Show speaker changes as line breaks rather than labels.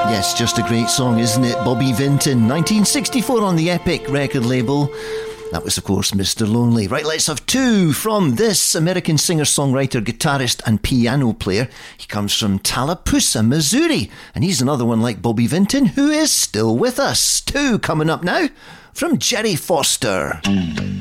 Yes, just a great song, isn't it? Bobby Vinton, 1964 on the Epic record label. That was, of course, Mr. Lonely. Right, let's have two from this American singer-songwriter, guitarist and piano player. He comes from Tallapoosa, Missouri, and he's another one like Bobby Vinton who is still with us. Two coming up now from Jerry Foster.